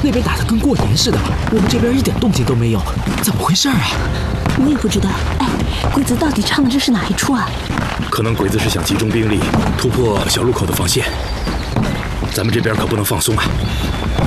那边打得跟过年似的，我们这边一点动静都没有，怎么回事啊？ 我也不知道。哎，鬼子到底唱的这是哪一出啊？ 可能鬼子是想集中兵力突破小路口的防线，咱们这边可不能放松啊。